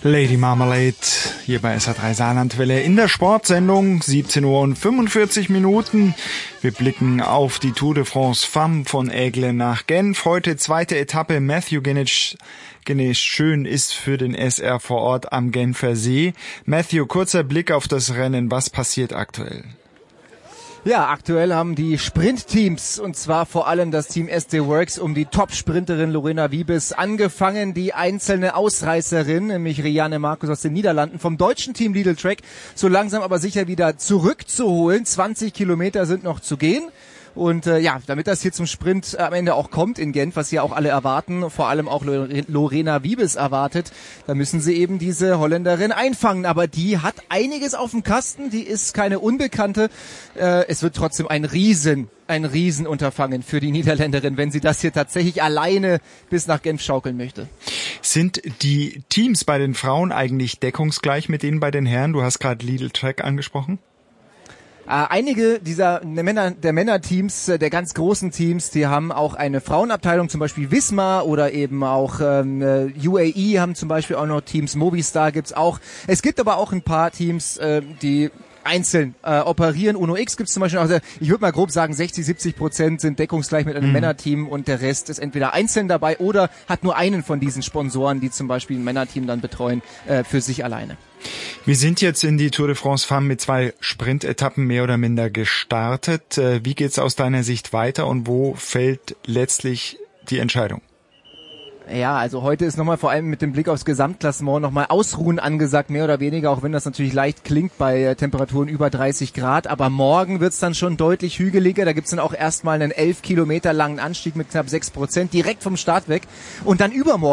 Lady Marmalade hier bei SA3 Saarlandwelle in der Sportsendung, 17 Uhr und 45 Minuten. Wir blicken auf die Tour de France Femme von Aigle nach Genf. Heute zweite Etappe. Matthew Ganesh Schön ist für den SR vor Ort am Genfer See. Matthew, kurzer Blick auf das Rennen. Was passiert aktuell? Ja, aktuell haben die Sprintteams, und zwar vor allem das Team SD Works um die Top-Sprinterin Lorena Wiebes angefangen, die einzelne Ausreißerin, nämlich Rianne Markus aus den Niederlanden, vom deutschen Team Lidl Trek so langsam aber sicher wieder zurückzuholen. 20 Kilometer sind noch zu gehen. Und damit das hier zum Sprint am Ende auch kommt in Genf, was ja auch alle erwarten, vor allem auch Lorena Wiebes erwartet, da müssen sie eben diese Holländerin einfangen. Aber die hat einiges auf dem Kasten, die ist keine Unbekannte. Es wird trotzdem ein Riesenunterfangen für die Niederländerin, wenn sie das hier tatsächlich alleine bis nach Genf schaukeln möchte. Sind die Teams bei den Frauen eigentlich deckungsgleich mit denen bei den Herren? Du hast gerade Lidl Trek angesprochen. Einige der Männerteams, der ganz großen Teams, die haben auch eine Frauenabteilung, zum Beispiel Wismar oder eben auch UAE haben zum Beispiel auch noch Teams, Movistar gibt's auch. Es gibt aber auch ein paar Teams, die einzeln operieren. Uno X gibt's zum Beispiel, also ich würde mal grob sagen, 60-70% sind deckungsgleich mit einem Männerteam und der Rest ist entweder einzeln dabei oder hat nur einen von diesen Sponsoren, die zum Beispiel ein Männerteam dann betreuen, für sich alleine. Wir sind jetzt in die Tour de France Femme mit 2 Sprintetappen mehr oder minder gestartet. Wie geht's aus deiner Sicht weiter und wo fällt letztlich die Entscheidung? Ja, also heute ist nochmal vor allem mit dem Blick aufs Gesamtklassement nochmal Ausruhen angesagt, mehr oder weniger, auch wenn das natürlich leicht klingt bei Temperaturen über 30 Grad. Aber morgen wird's dann schon deutlich hügeliger. Da gibt's dann auch erstmal einen 11 Kilometer langen Anstieg mit knapp 6%, direkt vom Start weg. Und dann übermorgen